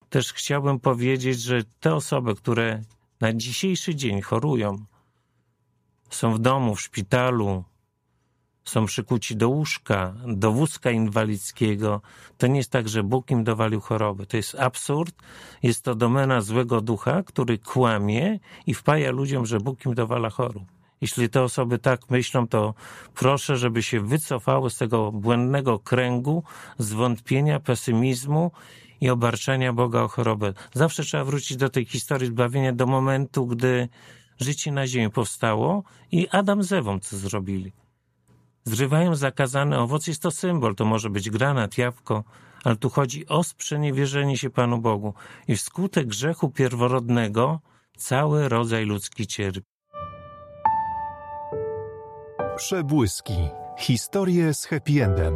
też chciałbym powiedzieć, że te osoby, które na dzisiejszy dzień chorują, są w domu, w szpitalu, są przykuci do łóżka, do wózka inwalidzkiego, to nie jest tak, że Bóg im dowalił chorobę. To jest absurd, jest to domena złego ducha, który kłamie i wpaja ludziom, że Bóg im dowala chorób. Jeśli te osoby tak myślą, to proszę, żeby się wycofały z tego błędnego kręgu zwątpienia, pesymizmu i obarczania Boga o chorobę. Zawsze trzeba wrócić do tej historii zbawienia, do momentu, gdy życie na ziemi powstało i Adam z Ewą co zrobili. Zrywają zakazany owoc, jest to symbol, to może być granat, jabłko, ale tu chodzi o sprzeniewierzenie się Panu Bogu i wskutek grzechu pierworodnego cały rodzaj ludzki cierpi. Przebłyski. Historie z happy endem.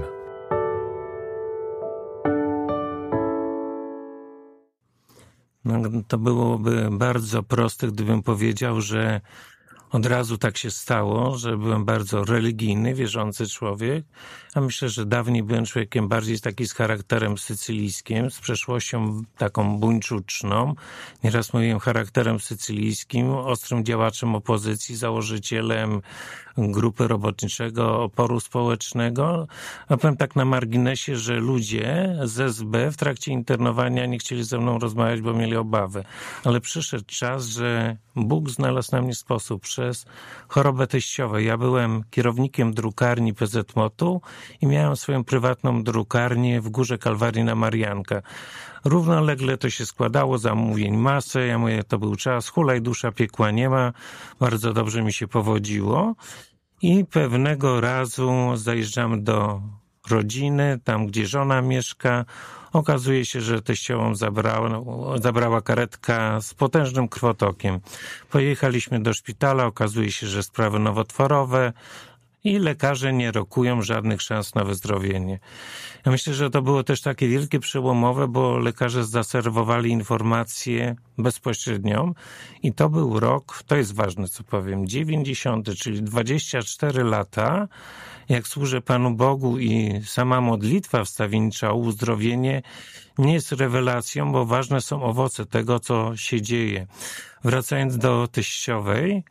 No, to byłoby bardzo proste, gdybym powiedział, że od razu tak się stało, że byłem bardzo religijny, wierzący człowiek, a myślę, że dawniej byłem człowiekiem bardziej taki z charakterem sycylijskim, z przeszłością taką buńczuczną. Nieraz mówiłem charakterem sycylijskim, ostrym działaczem opozycji, założycielem grupy robotniczego oporu społecznego. A powiem tak na marginesie, że ludzie z SB w trakcie internowania nie chcieli ze mną rozmawiać, bo mieli obawy. Ale przyszedł czas, że Bóg znalazł na mnie sposób przez chorobę teściową. Ja byłem kierownikiem drukarni PZMOT-u i miałem swoją prywatną drukarnię w Górze Kalwarii na Marianka. Równolegle to się składało, zamówień masę. Ja mówię, to był czas, hulaj dusza, piekła nie ma. Bardzo dobrze mi się powodziło. I pewnego razu zajeżdżamy do rodziny, tam gdzie żona mieszka. Okazuje się, że teściową zabrała karetka z potężnym krwotokiem. Pojechaliśmy do szpitala, okazuje się, że sprawy nowotworowe i lekarze nie rokują żadnych szans na wyzdrowienie. Ja myślę, że to było też takie wielkie przełomowe, bo lekarze zaserwowali informację bezpośrednią i to był rok, to jest ważne co powiem, 90, czyli 24 lata, jak służę Panu Bogu i sama modlitwa wstawiennicza o uzdrowienie nie jest rewelacją, bo ważne są owoce tego, co się dzieje. Wracając do teściowej,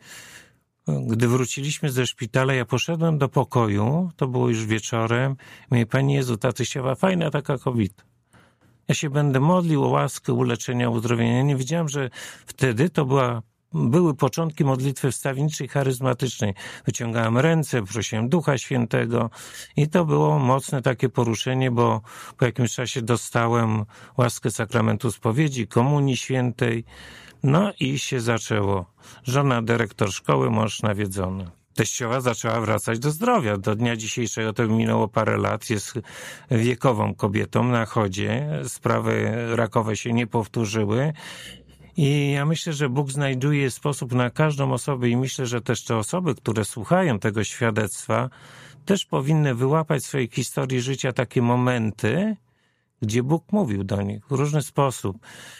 gdy wróciliśmy ze szpitala, ja poszedłem do pokoju, to było już wieczorem, mówię, Panie Jezu, ta teściowa fajna taka kobieta. Ja się będę modlił o łaskę, uleczenia, uzdrowienia. Ja nie wiedziałem, że wtedy to były początki modlitwy wstawienniczej, charyzmatycznej. Wyciągałem ręce, prosiłem Ducha Świętego i to było mocne takie poruszenie, bo po jakimś czasie dostałem łaskę sakramentu spowiedzi, komunii świętej. No i się zaczęło. Żona dyrektor szkoły, mąż nawiedzony. Teściowa zaczęła wracać do zdrowia. Do dnia dzisiejszego to minęło parę lat. Jest wiekową kobietą na chodzie. Sprawy rakowe się nie powtórzyły. I ja myślę, że Bóg znajduje sposób na każdą osobę i myślę, że też te osoby, które słuchają tego świadectwa, też powinny wyłapać w swojej historii życia takie momenty, gdzie Bóg mówił do nich w różny sposób.